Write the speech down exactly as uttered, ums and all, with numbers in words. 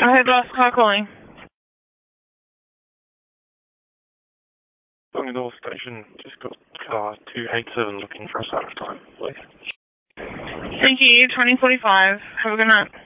I had lost car calling. Bungadore Station, just got car two eight seven looking for a start time, please. Thank you, twenty forty-five. Have a good night.